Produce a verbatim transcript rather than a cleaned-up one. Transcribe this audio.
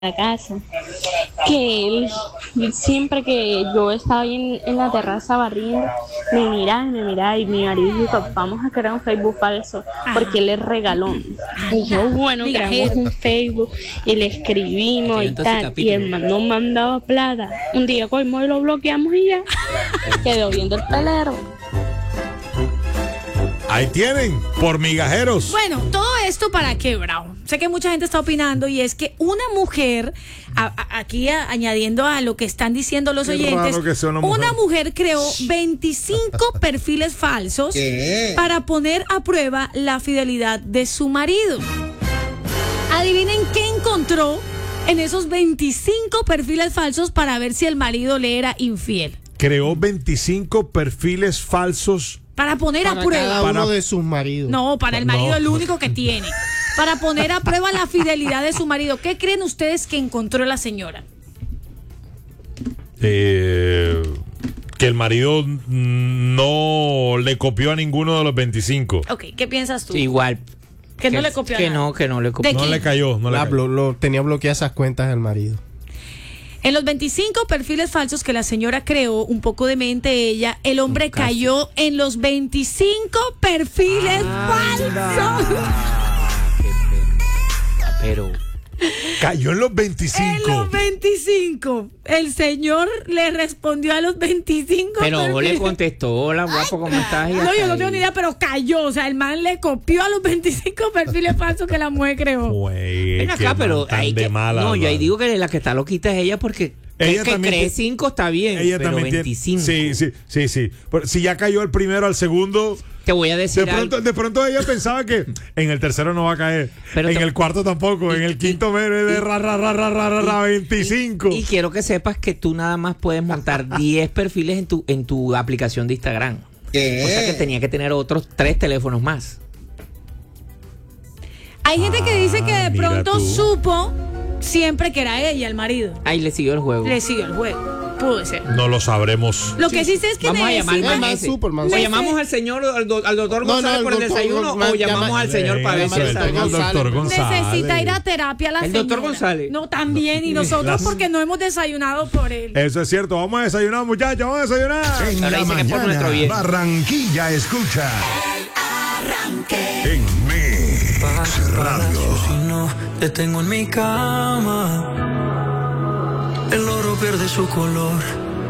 la casa, que él siempre que yo estaba ahí en, en la terraza barriendo, me miraba y me miraba y mi marido dijo, vamos a crear un Facebook falso porque él es regalón. Y yo, bueno, creamos un Facebook y le escribimos y tal, y el man no mandaba plata. Un día cogimos y lo bloqueamos y ya quedó viendo el pelero. Ahí tienen, por migajeros. Bueno, todo esto para qué, Bravo. Sé que mucha gente está opinando y es que una mujer, a, a, aquí a, añadiendo a lo que están diciendo los Qué oyentes, raro que sea una mujer. una mujer creó veinticinco perfiles falsos ¿Qué? para poner a prueba la fidelidad de su marido. Adivinen qué encontró en esos veinticinco perfiles falsos para ver si el marido le era infiel. Creó veinticinco perfiles falsos. Para poner Para a prueba. cada uno Para- de sus maridos. No, para el marido No. el único que tiene. Para poner a prueba la fidelidad de su marido. ¿Qué creen ustedes que encontró la señora? Eh, que el marido no le copió a ninguno de los veinticinco. Ok, ¿qué piensas tú? Igual. Que no le copió a Que nada. no, que no le copió. ¿De No quién? le cayó, no le La cayó. blo- lo, tenía bloqueadas esas cuentas del marido. En los veinticinco perfiles falsos que la señora creó, un poco de mente ella, el hombre Casi. cayó en los veinticinco perfiles falsos. Ah, qué pena. Pero Cayó en los En veinticinco. los veinticinco. El señor le respondió a los veinticinco pero le perfiles. contestó, hola guapo, ¿cómo estás? Y No, hasta yo no ahí. tengo ni idea, pero cayó. O sea, el man le copió a los veinticinco perfiles falsos que la mujer creó. Güey, Ven qué acá, pero man tan hay de que, mala, no, yo ahí ¿verdad? digo que la que está loquita es ella porque Ella que, que también cree tiene- cinco está bien, Ella pero también tiene- veinticinco. Sí, sí, sí, sí. Pero si ya cayó el primero, al segundo. Te voy a decir De pronto, algo. de pronto ella pensaba que en el tercero no va a caer. Pero en te- el cuarto tampoco. En el quinto me de ra, ra, ra, ra, ra, ra, ra, veinticinco. Y quiero que sepas que tú nada más puedes montar diez perfiles en tu en tu aplicación de Instagram. ¿Qué? O sea que tenía que tener otros tres teléfonos más. Hay gente que dice que Ah, de mira pronto tú. supo siempre que era ella el marido. Ahí le siguió el juego. Le siguió el juego. Pudo ser. No lo sabremos. Lo que sí sé es que Vamos a llamar necesita- al Es man más ese. Superman. O Sí. llamamos al señor, al, do- al doctor No, González no, por el el doctor desayuno Gon- o llamamos llama- al señor para ver Eso, si el está señor bien. González. doctor González. necesita ir a terapia la El señora. doctor González. No, también. Y nosotros Las- porque no hemos desayunado por él. Eso es cierto. Vamos a desayunar, muchachos. Vamos a desayunar. En Ahora la dice que es por nuestro mañana, bien. Barranquilla escucha. En Mix Radio. Si no te tengo en mi cama, el oro pierde su color